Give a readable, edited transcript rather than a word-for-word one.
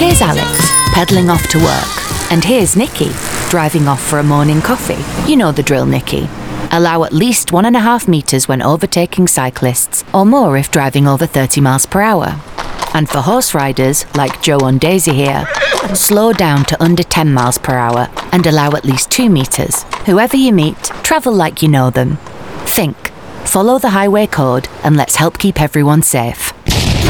Here's Alex, pedalling off to work. And here's Nikki, driving off for a morning coffee. You know the drill, Nikki. Allow at least 1.5 metres when overtaking cyclists, or more if driving over 30 miles per hour. And for horse riders, like Joe and Daisy here, slow down to under 10 miles per hour and allow at least 2 metres. Whoever you meet, travel like you know them. Think, follow the highway code, and let's help keep everyone safe.